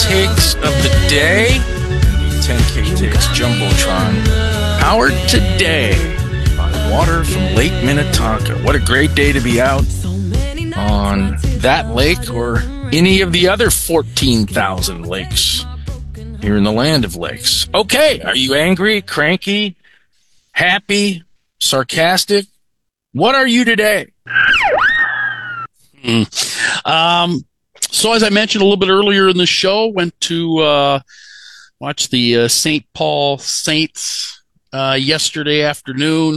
takes of the day. 10K takes Jumbotron. Powered today by water from Lake Minnetonka. What a great day to be out on that lake or any of the other 14,000 lakes here in the land of lakes. Okay, are you angry, cranky, happy, sarcastic? What are you today? So as I mentioned a little bit earlier in the show, went to watch the St. Paul Saints yesterday afternoon.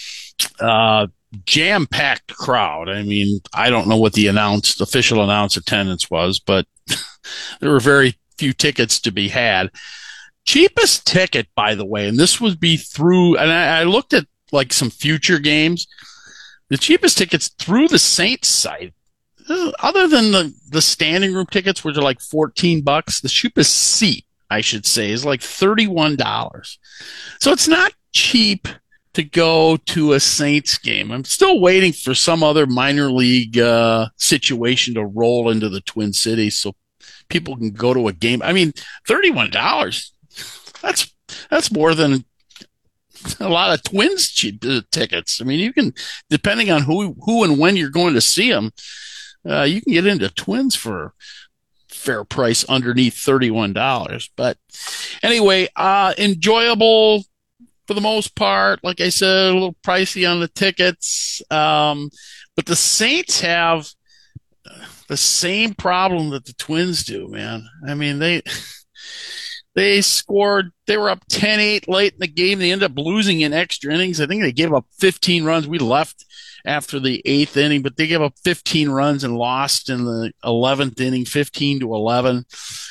Jam-packed crowd. I mean, I don't know what the official announced attendance was, but there were very few tickets to be had. Cheapest ticket, by the way, and this would be through, and I looked at like some future games. The cheapest tickets through the Saints site, other than the standing room tickets, which are like $14, the cheapest seat, I should say, is like $31. So it's not cheap to go to a Saints game. I'm still waiting for some other minor league situation to roll into the Twin Cities so people can go to a game. I mean, $31, that's more than a lot of Twins tickets. I mean, you can, depending on who and when you're going to see them, you can get into Twins for fair price underneath $31. But anyway, enjoyable for the most part. Like I said, a little pricey on the tickets. But the Saints have the same problem that the Twins do, man. I mean, they scored, they were up 10-8 late in the game. They ended up losing in extra innings. I think they gave up 15 runs. We left after the 8th inning, but they gave up 15 runs and lost in the 11th inning, 15-11.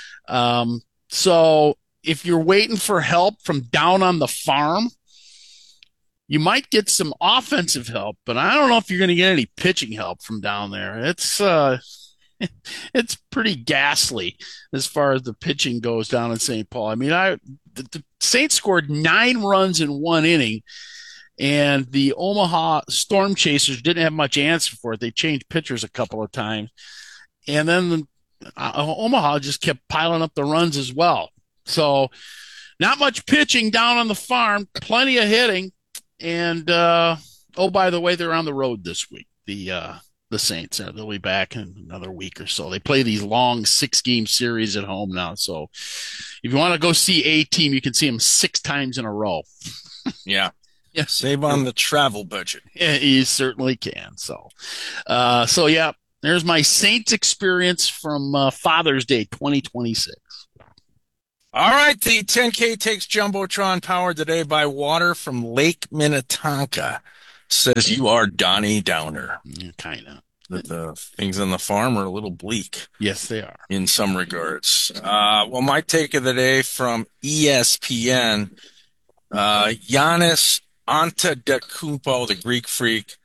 So if you're waiting for help from down on the farm, you might get some offensive help, but I don't know if you're going to get any pitching help from down there. It's pretty ghastly as far as the pitching goes down in St. Paul. I mean, the Saints scored 9 runs in 1 inning, and the Omaha Storm Chasers didn't have much answer for it. They changed pitchers a couple of times, and then Omaha just kept piling up the runs as well. So not much pitching down on the farm, plenty of hitting. And, by the way, they're on the road this week. The Saints, they'll be back in another week or so. They play these long 6-game series at home now. So if you want to go see a team, you can see them 6 times in a row. Yeah. Yeah. Save on the travel budget. Yeah, you certainly can. So yeah, there's my Saints experience from Father's Day 2026. All right, the 10K takes Jumbotron, powered today by water from Lake Minnetonka. Says you are Donnie Downer. Kind of. That the things on the farm are a little bleak. Yes, they are. In some regards. Well, my take of the day from ESPN, Giannis Antetokounmpo, the Greek freak,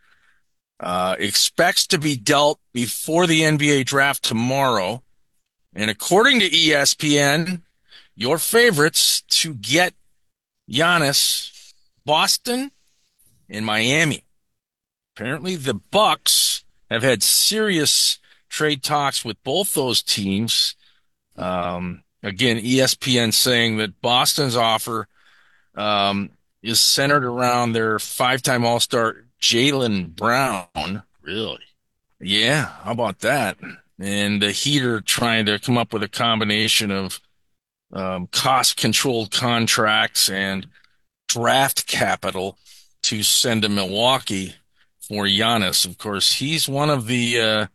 expects to be dealt before the NBA draft tomorrow. And according to ESPN, your favorites to get Giannis, Boston and Miami. Apparently the Bucks have had serious trade talks with both those teams. Again, ESPN saying that Boston's offer is centered around their 5-time All-Star Jaylen Brown. Really? Yeah, how about that? And the Heat are trying to come up with a combination of cost-controlled contracts and draft capital to send to Milwaukee for Giannis. Of course, he's one of the,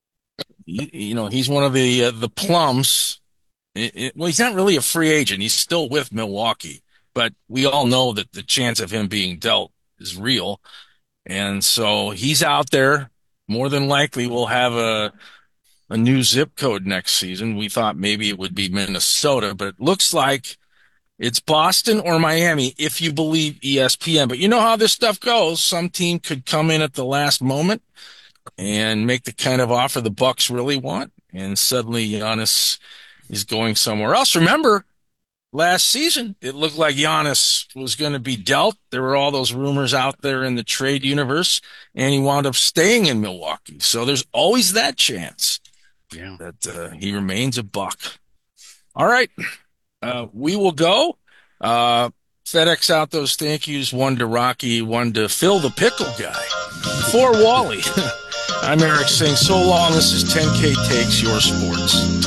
he's one of the plums. Well, he's not really a free agent. He's still with Milwaukee, but we all know that the chance of him being dealt is real. And so he's out there. More than likely we'll have a new zip code next season. We thought maybe it would be Minnesota, but it looks like it's Boston or Miami, if you believe ESPN. But you know how this stuff goes. Some team could come in at the last moment and make the kind of offer the Bucks really want, and suddenly Giannis is going somewhere else. Remember, last season, it looked like Giannis was going to be dealt. There were all those rumors out there in the trade universe, and he wound up staying in Milwaukee. So there's always that chance that he remains a Buck. All right. We will go. Uh, FedEx out those thank yous, one to Rocky, one to Phil the Pickle Guy. For Wally, I'm Eric saying so long. This is 10K Takes Your Sports.